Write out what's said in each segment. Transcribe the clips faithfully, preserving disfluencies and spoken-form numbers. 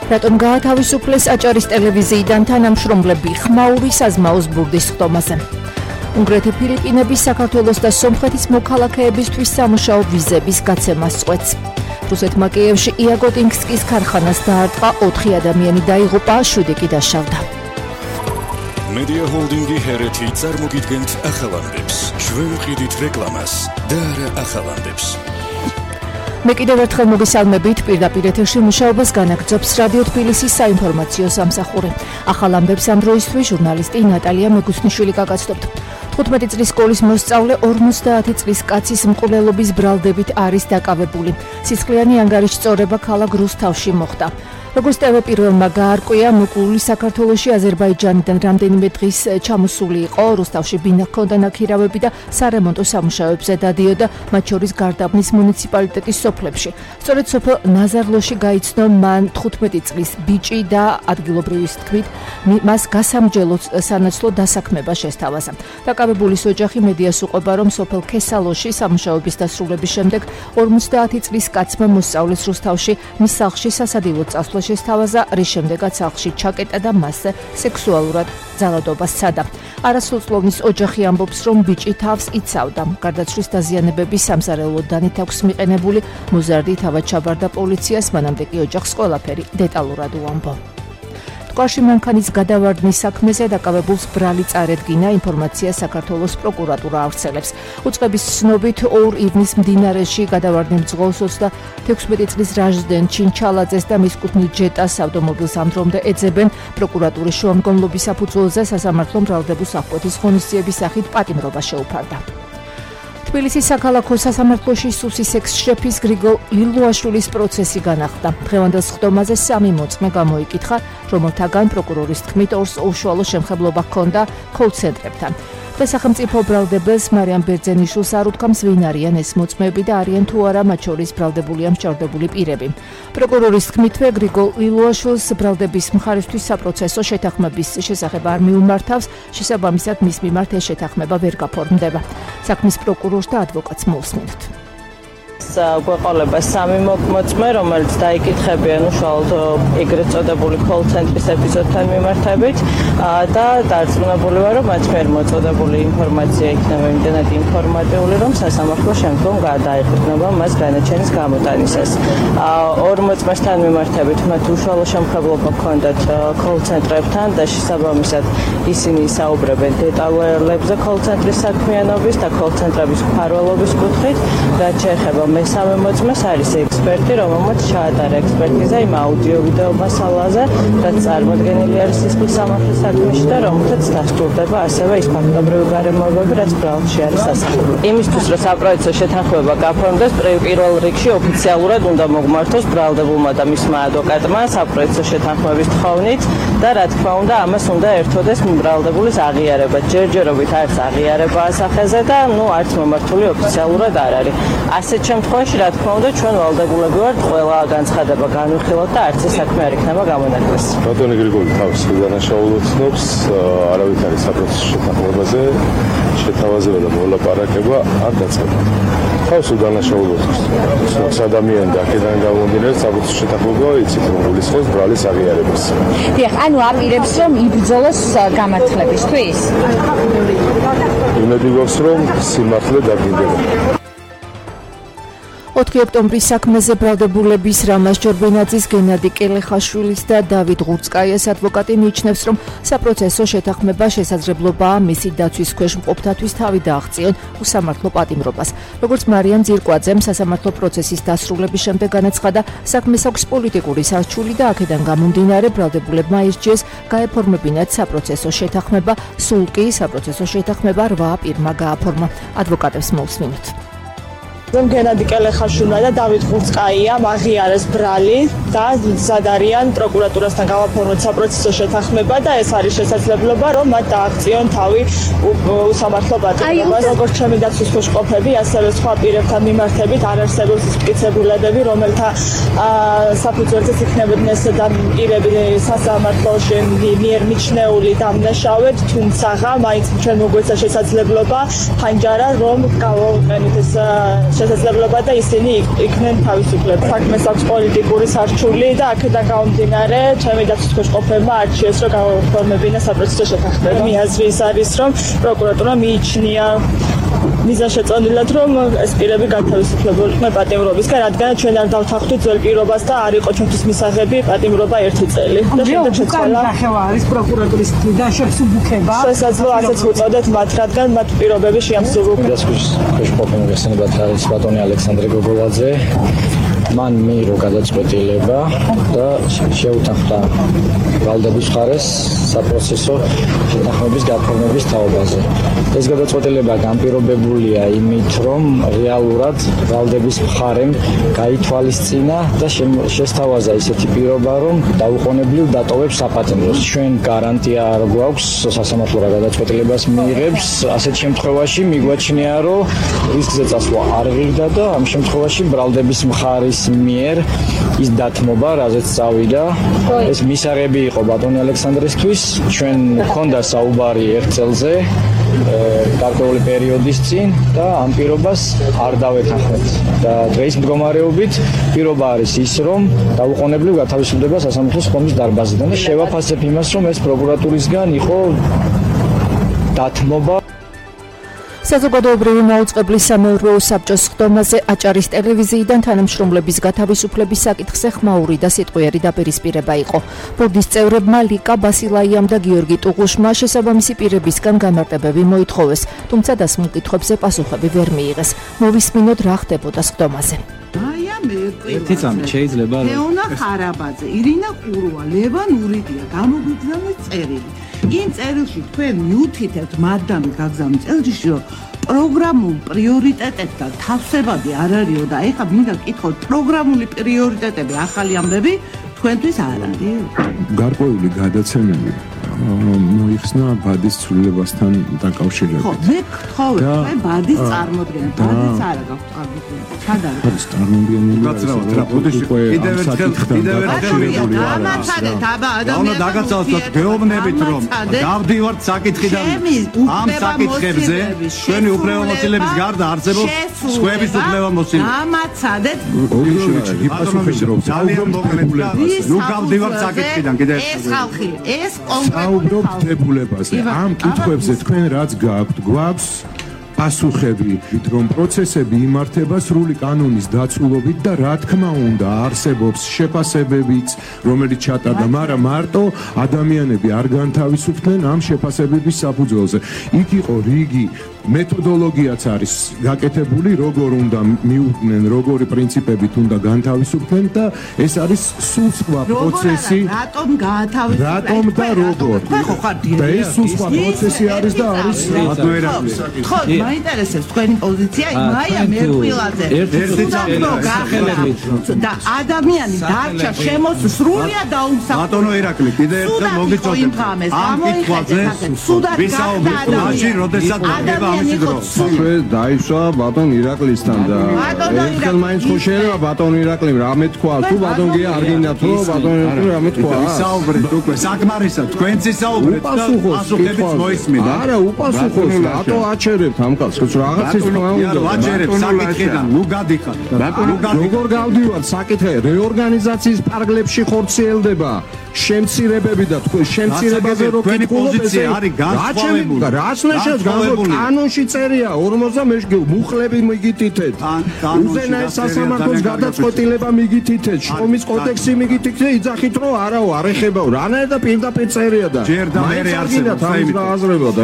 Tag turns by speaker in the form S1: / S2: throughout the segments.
S1: რატომ გაათავისუფლეს აჭარის ტელევიზიიდან თანამშრომლები ხმაური საზმაოს ბურდის ხდომაზე. უნგრეთი ფილიპინების საქართველოს და სომხეთის მოქალაქეებისთვის სამუშაო ვიზების გაცემას წყვეტს. რუსეთმა კიევში იაგოტინსკის ქარხანას დაარტყა, ოთხი ადამიანი დაიღუპა, შვიდი კი დაშავდა.
S2: Media Holding-ი ჰერეთი წარმოგიდგენთ ახალამდებს. ჩვენ ვყიდით რეკლამას და არა ახალამდებს.
S1: მე კიდევ ერთხელ მოგესალმებით, პირდაპირ ეთერში მუშაობას განაგრძობს რადიო თბილისის საინფორმაციო სამსახური. ახალამდებს ამ დროისთვის ჟურნალისტი ნატალია მეგუსნიშვილი გაგაცნობთ. თხუთმეტი წლის სკოლის მოსწავლე ორმოცდაათი წლის კაცის მკვლელობის ბრალდებით არის დაკავებული. სისხლიანი ანგარიშწორება ქალაქ რუსთავში მოხდა. როგორც ტევ პირველმა გაარკვია, მოკლული საქართველოში აზერბაიჯანიდან რამდენიმე დღის ჩამოსული იყო, რუსთავში ბინა ჰქონდა ნაქირავები და სარემონტო სამუშაოებზე დადიოდა, მათ შორის გარდაბნის მუნიციპალიტეტის სოფლებში. სწორედ სოფელ ნაზარლოში გაიცნო მან თხუთმეტი წლის ბიჭი და ადგილობრივის თქმით, მას გასამჯელო სანაცვლო დასაქმება შესთავაზა. დაკავებულის ოჯახი მედიას უყვება, რომ სოფელ ქესალოში სამუშაოების დასრულების შემდეგ ორმოცდაათი წლის კაცმა მოსწავლეს რუსთავში მის სახლში სასადილო წასვლა შესთავაზა, რის შემდეგაც სახლში ჩაკეტა და მასზე სექსუალურად ძალადობას სცადა. არასრულწლოვნის ოჯახი ამბობს, რომ ბიჭი თავს იცავდა. გარდაცვლის დაზიანებების სამზარეულო დანით აქვს მიყენებული, მოზარდი თავად ჩაბარდა პოლიციას, მანამდე კი ოჯახს ყველაფერი დეტალურად უამბო. მტკვარში მანქანის გადავარდნის საქმეზე დაკავებულს ბრალი წარედგინა, ინფორმაცია საქართველოს პროკურატურა ავრცელებს. უწყების ცნობით ორ ივნის მდინარეში გადავარდნილ მძღოლს ოცდათექვსმეტი წლის რაჟდენ ჩინჩალაძეს და მის კუთვნილ ჯეტას ავტომობილს ამ დრომდე ეძებენ. პროკურატურის შუამდგომლობის საფუძველზე სასამართლომ ბრალდების აღკვეთის ღონისძიების სახით პატიმრობა შეუფარდა. თბილისის საქალაქო სასამართლოში სუსის ექს-შეფის გრიგოლ ლილუაშვილის პროცესი განახლდა. დღევანდელ სხდომაზე სამი მოწმე გამოიკითხა, რომელთაგან პროკურორის თქმით ორს უშუალო შემხებლობა ჰქონდა კოლ-ცენტრებთან. სახელმწიფო ბრალდებელს მარიამ ბერძენიშვილს არ უთქვამს, ვინ არიან ეს მოწმეები და არიან თუ არა მათ შორის ბრალდებულია მსჯავრდებული პირები. პროკურორის თქმითვე გრიგოლ ლილუაშვილს ბრალდების მხარისთვის საპროცესო შეთანხმების შესახებ არ მიუმართავს, შესაბამისად მის მიმართ ეს შეთანხმება ვერ გაფორმდება. საქმის პროკურორს და ადვოკატს მოусმინოთ.
S3: გვეყოლება სამი მოწმე, რომელიც დაიკითხებიან უშუალოდ ეგრეთ წოდებული კოლ-ცენტრის ეპიზოდთან მიმართებით და დარწმუნებული ვარ, რომ მათ მიერ მოწოდებული ინფორმაცია იქნება იმდენად ინფორმატიული, რომ სასამართლო შემდგომ გადაეყრდნობა მას განაჩენის გამოტანისას. ორ მოწმესთან მიმართებით მათ უშუალო შემხებლობა ჰქონდათ კოლ-ცენტრებთან და შესაბამისად ისინი საუბრებენ დეტალებზე კოლ-ცენტრის საქმიანობის და კოლ-ცენტრების მფარველობის კუთხით, რაც შეეხება მესამე მოწმეს არის ექსპერტი, რომელმაც ჩაატარა ექსპერტიზა იმ აუდიო-ვიდეო მასალაზე, რაც წარმოდგენილი არის სისხლის სამართლის საქმეში და რომელთაც დასტურდება ასევე ის ფაქტობრივი გარემოებები, რაც ბრალდში არის ასახული. იმისთვის, რომ საპროცესო შეთანხმება გაფორმდეს, პირველ რიგში ოფიციალურად უნდა მოგმართოს ბრალდებულმა და მისმა ადვოკატმა საპროცესო შეთანხმების თხოვნით და რა თქმა უნდა, ამას უნდა ერთოდეს ბრალდებულის აღიარება. ჯერჯერობით არც აღიარება ასახეზე და ნუ არც მომართული ოფიციალურად არ არის. ასეთ შემთხვევაში, რა თქმა უნდა, ჩვენ ვალდებულები ვართ ყველა განცხადება განვიხილოთ და არც ეს საქმე არ იქნება გამონაკლისი.
S4: ბატონი გრიგოლი თავს დანაშაულოდ ცნობს, არავით არის საპროცესო შეთანხმებაზე შეთავაზება და მოლაპარაკება არ დაწყება. თავს დანაშაულოდ ცნობს ადამიანი და აქედან გამომდინარე საპროცესო შეთანხმება იცით, რომ გულისხმობს ბრალის აღიარებას.
S5: დიახ, ანუ აპირებს, რომ იბრძოლოს გამართლებისთვის.
S4: იმედი გვაქვს, რომ სიმართლე დაგინდება.
S1: ოთხი ოქტომბრის საქმეზე ბრალდებულების რამაზ ჯორბენაძის, გენადი კელეხაშვილის და დავით ღურწკაიას ადვოკატი მიიჩნევს, რომ საპროცესო შეთანხმება შესაძლებლობაა მისი დაცვის ქვეშ მყოფთათვის თავი დააღწიონ უსამართლო პატიმრობას. როგორც მარიამ ძირკვაძემ სასამართლო პროცესის დასრულების შემდეგ განაცხადა, საქმეს აქვს პოლიტიკური სარჩული და აქედან გამომდინარე ბრალდებულებმა ისჯეს გაეფორმებინათ საპროცესო შეთანხმება, სულ კი საპროცესო შეთანხმება რვა პირმა გააფორმა. ადვოკატებს მოусმინოთ.
S6: რომ გენადი კელეხაშვილმა და დავით ღურწკაიამ აღიარეს ბრალი და მზად არიან პროკურატურასთან გავაფორმოთ საპროცესო შეთანხმება და ეს არის შესაძლებლობა, რომ მათ დააღწიონ თავი უსამართლო პატიმრობას. როგორც ჩემი დაცვის ქვეშ მყოფები, ასევე სხვა პირებთან მიმართებით არ არსებობს ის მტკიცებულებები, რომელთა საფუძველზეც იქნებოდნენ ეს პირები სასამართლოში მიერ მიჩნეული დამნაშავედ, თუმცა მაინც ჩვენ მოგვეცა შესაძლებლობა ფანჯარა, რომ გავაუყენით ეს შესაძლებლობა და ისინი იქნენ თავისუფლები. საქმეს აქვს პოლიტიკური სარჩული და აქედან გამომდინარე, ჩემი დაცვისმყოფებმა არჩიეს, რომ გავაფორმებინა საპროცესო შეთანხმება. მე აზრი ის არის, რომ პროკურატურა მიიჩნია მიზანშეწონილად, რომ ეს პირები გათავისუფლებულიყო პატიმრობისგან, რადგან ჩვენ არ დავთანხმდით ძველ პირობას და არ იყო ჩვენთვის მისაღები პატიმრობა ერთი წელი. და შემდეგ შეცვალა
S7: არის პროკურატურის მხრიდან შეფსუბუქება.
S6: შესაძლოა ასეც უწოდეთ მათ, რადგან მათ პირობები შეამსუბუქა.
S8: შეშფოთებული გასცემად არის ბატონი ალექსანდრე გოგოლაძე. მან მიიღო გადაწყვეტილება და შეუთანხმდა ვალდების მხარეს საპროცესო შეთანხმების გაფორმების თაობაზე. ეს გადაწყვეტილება განპირობებულია იმით, რომ რეალურად ვალდების მხარემ გაითვალისწინა და შესთავაზა ისეთი პირობა, რომ დაუყოვნებლივ დატოვებს საპატიმროს. ჩვენ გარანტია არ გვაქვს სასამართლო გადაწყვეტილებას მიიღებს. ასეთ შემთხვევაში მიგვაჩნია, რომ რისკზე წასვლა არ ღირდა და ამ შემთხვევაში ბრალდების მხარის მიერ ის დათმობა, რაზეც წავიდა, ეს მისაღები იყო ბატონი ალექსანდრესთვის. ჩვენ მქონდა საუბარი ერთ წელზე გარკვეული პერიოდის წინ და ამ პირობას არ დავეთანხმეთ. და დღეს მდგომარეობით პირობა არის ის, რომ დაუყოვნებლივ გათავისუფლდება სასამართლოს ხომის დარბაზიდან და შევაფასებ იმას, რომ ეს პროკურატურისგან იყო დათმობა.
S1: საზოგადოებრივი მაუწყებლის სამეურვეო საბჭოს ხდომაზე აჭარის ტელევიზიიდან თანამშრომლების გათავისუფლების საკითხზე ხმაური და სიტყვიერი დაპირისპირება იყო. ბორდის წევრებმა ლიკა ბასილაიამ და გიორგი ტუღუშმა შესაბამისი პირებისგან გამარტებები მოითხოვეს, თუმცა დასმულ კითხვებზე პასუხები ვერ მიიღეს. მოვისმინოთ რა ხდებოდა ხდომაზე.
S9: ერთი წამი შეიძლება
S7: ლეონა ხარაბაძე, ირინა ყურვა, ლევან ურიდია გამოგვიგზავნე წერილი. იმ წერილში თქვენ მიუთითებთ მადამი გაგზავნე წერილში, რომ პროგრამულ პრიორიტეტებთან თავსებადი არ არისო და ეხლა მინდა გკითხოთ, პროგრამული პრიორიტეტები ახალი ამბები თქვენთვის არ არის?
S10: გარკვეული გადაცემები მოიხსნა ბადის ცვლილებასთან დაკავშირებით.
S7: ხო, მე გთხოვე, თქვენ ბადის წარმოდგენა, ბადის არა გაქვთ წარმოდგენა. სად არის?
S10: ბადის წარმოდგენილი
S9: გაცრავთ რა, ბოდიში კიდევ ერთხელ კიდევ ერთხელ
S7: გამაცადეთ აბა ადამიანს.
S9: ანუ დაგაცავთ გეუბნებით რომ გავდივართ საკითხიდან ამ საკითხებზე ჩვენი უფლებამოსილების გარდა არსებობს სხვების უფლებამოსილება.
S7: გამაცადეთ.
S9: ძალიან მოკლედ ნუ გავდივართ საკითხიდან კიდევ
S7: ეს ხალხი, ეს კონკრეტული
S10: საუბრობთ დებულებაზე. ამ კითხვებზე თქვენ რაც გაქვთ, გვაქვს პასუხები, რომ პროცესები იმართება სრული კანონის დაცულობით და რა თქმა უნდა არსებობს შეფასებებიც, რომელიც ჩატარდა, მაგრამ მარტო ადამიანები არ განთავისუფლდნენ ამ შეფასებების საფუძველზე. იქ იყო რიგი მეთოდოლოგიაც არის გაკეთებული, როგორ უნდა მიუღდნენ, როგორი პრინციპებით უნდა განთავისუფლდნენ და ეს არის სულ სხვა პროცესი.
S7: რატომ გაათავისუფლეთ?
S10: რატომ და როგორ? და ეს სულ სხვა პროცესი არის და არის
S7: ხო, მაინტერესებს თქვენი პოზიცია, მაია მერყვილაძე. ერთი წამი და ადამიანი დარჩა შემოს სრულიად დაუმსახურებელი.
S9: ბატონო ირაკლი, კიდევ ერთხელ მოგიწოდეთ. ამ კითხვაზე ვისაუბრეთ მაშინ, როდესაც გება
S10: საქმე დაიშვა ბატონ ირაკლისთან და ერთხელ მაინც ხო შეიძლება ბატონ ირაკლიმ რამე თქვა, თუ ბატონ გია არ გინდათ რომ ბატონ ირაკლიმ რამე თქვა.
S9: ვისაუბრეთ უკვე საკმარისა, თქვენც ისაუბრეთ და პასუხებიც მოისმინეთ.
S10: არა, უპასუხოს, რატო აჩერებთ ამ კაცს? რაღაცის თქმა უნდა.
S9: ვაჩერებ საკითხიდან, ნუ გადიხარ.
S10: როგორ გავდივართ საკითხი რეორგანიზაციის პარგლებში ხორციელდება. შემცირებები და თქვენ შემცირებაზე რო
S9: თქვენი პოზიცია არის განსხვავებული.
S10: რას ნიშნავს განსხვავებული? კანონში წერია ორმოცდამეში მუხლები მიგითითეთ. უზენაეს სასამართლოს გადაწყვეტილება მიგითითეთ. შრომის კოდექსი მიგითითეთ, იძახით რომ არაო, არ ეხებაო. რანაირ და პირდაპირ წერია და
S9: ჯერ და მე არსებობს
S10: გააზრებოდა.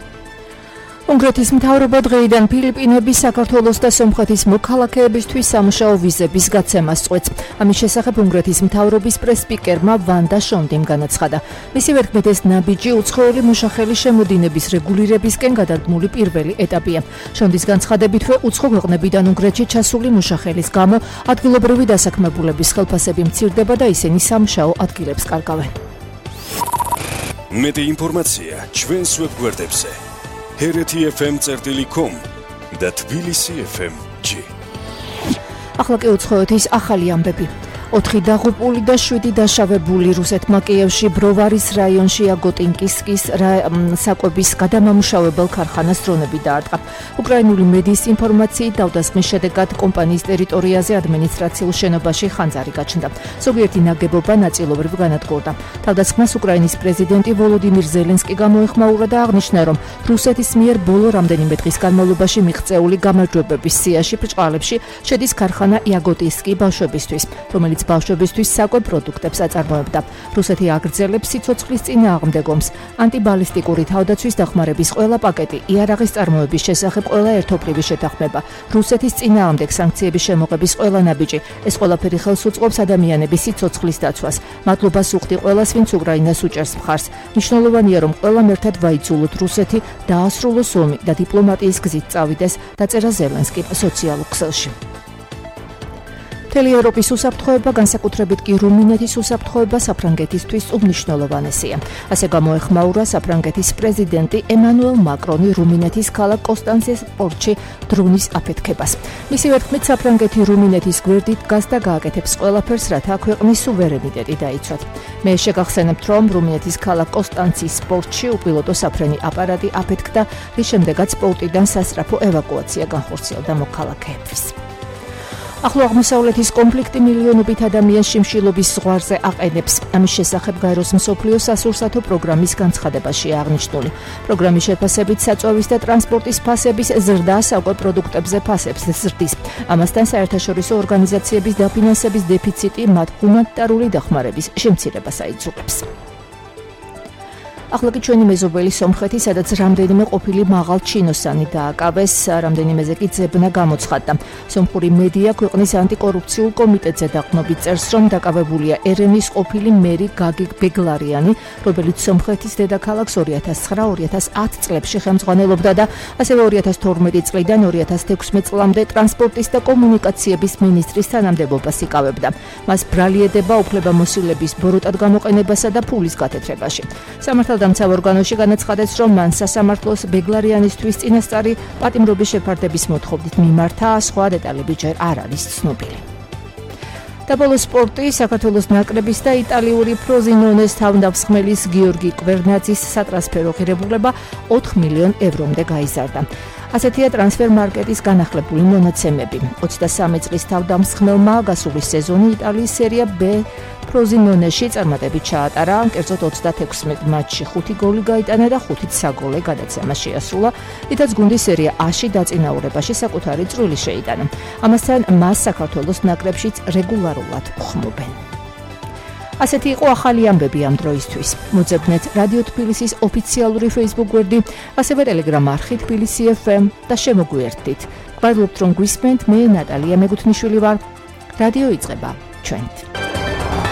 S1: უნგრეთის მთავრობა დღეიდან ფილიპინების, საქართველოს და სომხეთის მოქალაქეებისთვის სამუშაო ვიზების გაცემას წყვეტს. ამის შესახებ უნგრეთის მთავრობის პრეს-სპიკერმა ვანდა შონდიმ განაცხადა. მისი ვერქმედ ეს ნაბიჯი უცხოელი მუშახელი შემოდინების რეგულირებისკენ გადადგმული პირველი ეტაპია. შონდის განცხადებითვე უცხო ქვეყნებიდან უნგრეთში ჩასული მუშახელის გამო ადგილობრივი დასაქმებულების ხელფასები მცირდება და ისინი სამუშაო ადგილებს კარგავენ.
S2: მეტი ინფორმაცია ჩვენს ვებგვერდებზე ჰერეთი ეფ ემ წერტილი კომ და თბილისი ეფ ემ ჯი.
S1: ახლა კი უცხოეთის ახალი ამბები. ოთხი დაღუპული და შვიდი დაშავებული რუსეთმა კიევში ბროვარის რაიონში აგოტინკისკის საკვების გადამამუშავებელ ქარხანას დრონები დაარტყა. უკრაინული მედიის ინფორმაციით თავდასხმის შედეგად კომპანიის ტერიტორიაზე ადმინისტრაციულ შენობაში ხანძარი გაჩნდა. ზოგიერთი ნაგებობა ნაწილობრივ განადგურდა. თავდასხმას უკრაინის პრეზიდენტი ვოლოდიმირ ზელენსკი გამოეხმაურა და აღნიშნა, რომ რუსეთის მიერ ბოლო რამდენიმე დღის განმავლობაში მიღწეული გამარჯვებების სიაში ბრჭყალებში შედის ქარხანა იაგოტინსკი ბავშვებისთვის, რომელიც ბავშვებისთვის საკვებ პროდუქტებს აწარმოებდა. რუსეთი აგრძელებს სიცოცხლის წინააღმდეგ ომს. ანტიბალისტიკური თავდაცვის დახმარების ყველა პაკეტი, იარაღის წარმოების შესახებ ყველა ერთობლივი შეთანხმება, რუსეთის წინააღმდეგ სანქციების შემოღების ყველა ნაბიჯი, ეს ყველაფერი ხელს უწყობს ადამიანების სიცოცხლის დაცვას. მადლობას უხდი ყველას, ვინც უკრაინას უჭერს მხარს. მნიშვნელოვანია, რომ ყველამ ერთად ვაიძულოთ რუსეთი, დაასრულოს ომი და დიპლომატიის გზით წავიდეს, დაწერა ზელენსკი სოციალურ ქსელში. მთელი ევროპის უსაფრთხოება, განსაკუთრებით კი რუმინეთის უსაფრთხოება საფრანგეთისთვის უმნიშვნელოვანესია. ასე გამოეხმაურა საფრანგეთის პრეზიდენტი ემანუელ მაკრონი რუმინეთის ქალაქ კონსტანცეს პორტში დრონის აფეთქებას. მისივე თქმით, საფრანგეთი რუმინეთის გვერდით დგას და გააკეთებს ყველაფერს, რათა ქვეყნის სუვერენიტეტი დაიცვათ. მე შეგახსენებთ, რომ რუმინეთის ქალაქ კონსტანცის პორტში უპილოტო საფრენი აპარატი აფეთქდა, რის შემდეგაც პორტიდან სასწრაფო ევაკუაცია განხორციელდა მოქალაქეების. ახლო აღმოსავლეთის კონფლიქტი მილიონობით ადამიანს შიმშილობის ზღვარზე აყენებს. ამის შესახებ გაეროს მსოფლიო სასურსათო პროგრამის განცხადებაშია აღნიშნული. პროგრამის შეფასებით საწვავის და ტრანსპორტის ფასების ზრდა საკვებ პროდუქტებზე ფასებს ზრდის. ამასთან საერთაშორისო ორგანიზაციების დაფინანსების დეფიციტი მათ ჰუმანიტარული დახმარების შემცირებას აიძულებს. ახლა კი ჩვენი მეზობელი სომხეთი, სადაც რამდენიმე ყოფილი მაღალ ჩინოსანი დააკავეს, რამდენიმეზე კი ძებნა გამოცხადდა. სომხური მედია ქვეყნის ანტიკორუფციულ კომიტეტზე დაყრდნობით წერს, რომ დაკავებულია ერევნის ყოფილი მერი გაგი ბეგლარიანი, რომელიც სომხეთის დედაქალაქს ორი ათას ცხრა ორი ათას ათ წლებში ხელმძღვანელობდა და ასევე ორი ათას თორმეტი წლიდან ორი ათას თექვსმეტ წლამდე ტრანსპორტის და კომუნიკაციების მინისტრის თანამდებობას იკავებდა. მას ბრალieდება უფლებამოსილების ბოროტად გამოყენებასა და ფულის გათეთრებაში. სამართალდამცავ ორგანოში განაცხადეს, რომ მან სასამართლოს ბეგლარიანისთვის წინასწარი პატიმრობის შეფარდების მოთხოვნით მიმართა, სხვა დეტალები ჯერ არ არის ცნობილი. და ბოლოს სპორტი, საქართველოს ნაკრების და იტალიური ფროზინონეს თავდამსხმელის გიორგი კვერნაძის სატრანსფერო ღირებულება ოთხ მილიონ ევრომდე გაიზარდა. ასეთია ტრანსფერ მარკეტის განახლებული მონაცემები. ოცდასამი წლის თავდამსხმელმა გასული სეზონი იტალიის სერია B ფროზინონეში წარმატებით ჩაატარა, კერძოდ ოცდათექვსმეტ მატჩში ხუთი გოლი გაიტანა და ხუთით საგოლე გადაცემა შეასრულა, რითაც გუნდის სერია A-ში დაწინაურებაში საკუთარი წვლილი შეიტანა. ამასთან მას საქართველოს ნაკრებშიც რეგულარულად ხმობენ. ასეთი იყო ახალი ამბები ამ დროისთვის. მოძებნეთ რადიო თბილისის ოფიციალური Facebook გვერდი, ასევე Telegram არხი თბილისი F M და შემოგვიერთდით. გვადლობთ რომ გვისმენთ, მე ნატალია მეგუთნიშვილი ვარ. რადიო იწყება ჩვენით.